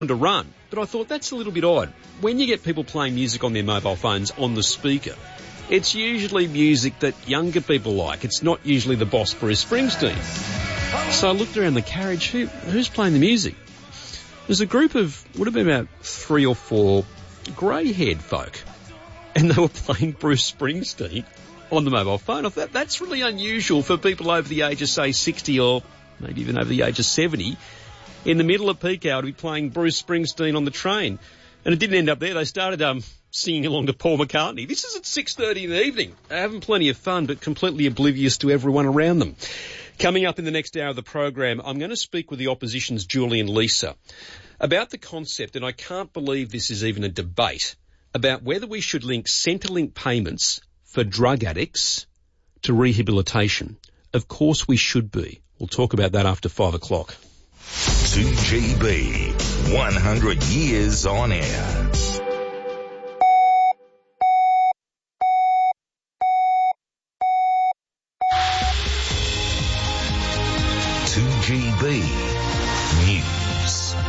to run, but I thought that's a little bit odd. When you get people playing music on their mobile phones on the speaker, it's usually music that younger people like. It's not usually the boss Bruce Springsteen. So I looked around the carriage. Who's playing the music? There's a group of, would have been about 3 or 4 grey-haired folk, and they were playing Bruce Springsteen on the mobile phone. I thought that's really unusual for people over the age of, say, 60 or maybe even over the age of 70 in the middle of peak hour to be playing Bruce Springsteen on the train. And it didn't end up there. They started singing along to Paul McCartney. This is at 6:30 in the evening. They're having plenty of fun, but completely oblivious to everyone around them. Coming up in the next hour of the program, I'm going to speak with the opposition's Julian Leeser about the concept, and I can't believe this is even a debate, about whether we should link Centrelink payments for drug addicts to rehabilitation. Of course we should be. We'll talk about that after 5 o'clock. 2GB, 100 years on air. News.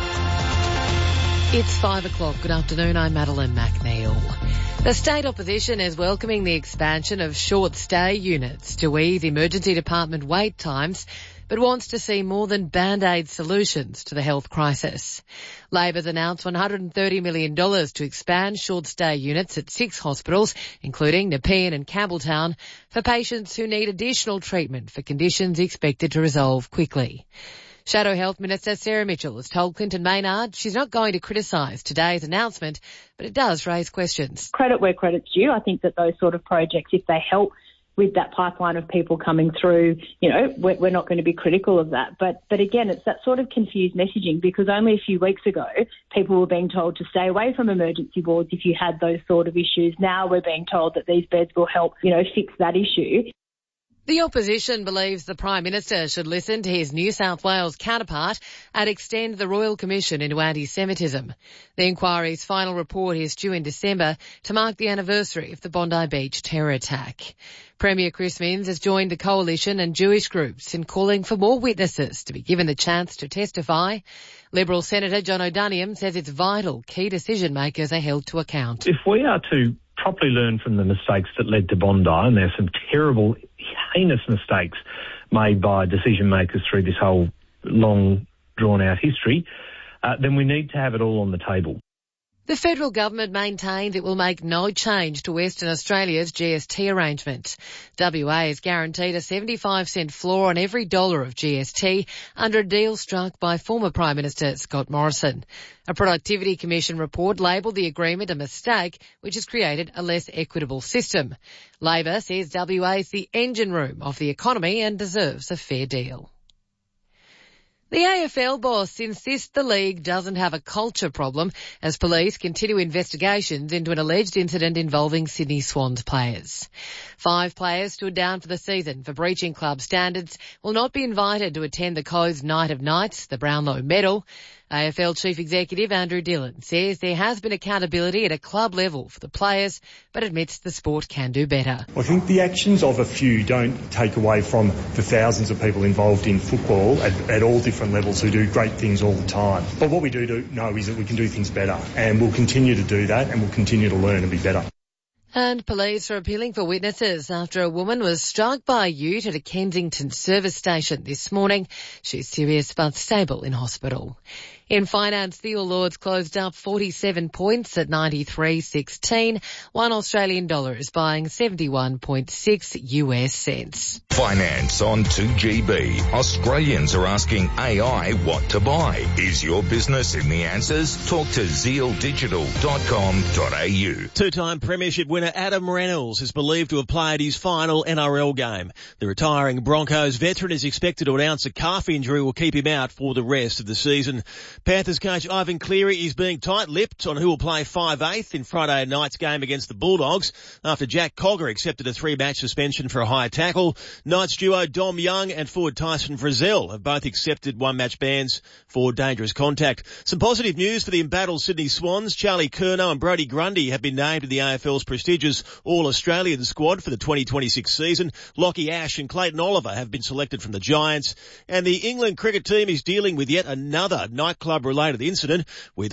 It's 5 o'clock. Good afternoon. I'm Madeline McNeil. The state opposition is welcoming the expansion of short stay units to ease emergency department wait times, but wants to see more than band-aid solutions to the health crisis. Labor's announced $130 million to expand short-stay units at 6 hospitals, including Nepean and Campbelltown, for patients who need additional treatment for conditions expected to resolve quickly. Shadow Health Minister Sarah Mitchell has told Clinton Maynard she's not going to criticise today's announcement, but it does raise questions. Credit where credit's due. I think that those sort of projects, if they help with that pipeline of people coming through, we're not going to be critical of that. But again, it's that sort of confused messaging, because only a few weeks ago, people were being told to stay away from emergency wards if you had those sort of issues. Now we're being told that these beds will help, fix that issue. The opposition believes the Prime Minister should listen to his New South Wales counterpart and extend the Royal Commission into anti-Semitism. The inquiry's final report is due in December to mark the anniversary of the Bondi Beach terror attack. Premier Chris Minns has joined the coalition and Jewish groups in calling for more witnesses to be given the chance to testify. Liberal Senator John O'Doniam says it's vital key decision makers are held to account. If we are to properly learn from the mistakes that led to Bondi, and there's some terrible, heinous mistakes made by decision makers through this whole long, drawn-out history, then we need to have it all on the table. The federal government maintains it will make no change to Western Australia's GST arrangement. WA is guaranteed a 75-cent floor on every dollar of GST under a deal struck by former Prime Minister Scott Morrison. A Productivity Commission report labelled the agreement a mistake, which has created a less equitable system. Labor says WA is the engine room of the economy and deserves a fair deal. The AFL boss insists the league doesn't have a culture problem as police continue investigations into an alleged incident involving Sydney Swans players. 5 players stood down for the season for breaching club standards will not be invited to attend the Co's Night of Nights, the Brownlow Medal. AFL Chief Executive Andrew Dillon says there has been accountability at a club level for the players, but admits the sport can do better. I think the actions of a few don't take away from the thousands of people involved in football at all different levels who do great things all the time. But what we do know is that we can do things better, and we'll continue to do that, and we'll continue to learn and be better. And police are appealing for witnesses after a woman was struck by a ute at a Kensington service station this morning. She's serious but stable in hospital. In finance, the All Ords closed up 47 points at 93.16. $1 Australian is buying 71.6 US cents. Finance on 2GB. Australians are asking AI what to buy. Is your business in the answers? Talk to zealdigital.com.au. Two-time premiership winner Adam Reynolds is believed to have played his final NRL game. The retiring Broncos veteran is expected to announce a calf injury will keep him out for the rest of the season. Panthers coach Ivan Cleary is being tight-lipped on who will play 5/8 in Friday night's game against the Bulldogs after Jack Cogger accepted a 3-match suspension for a high tackle. Knights duo Dom Young and forward Tyson Frizzell have both accepted 1-match bans for dangerous contact. Some positive news for the embattled Sydney Swans. Charlie Curnow and Brodie Grundy have been named to the AFL's prestigious All-Australian squad for the 2026 season. Lockie Ash and Clayton Oliver have been selected from the Giants. And the England cricket team is dealing with yet another nightclub club-related incident with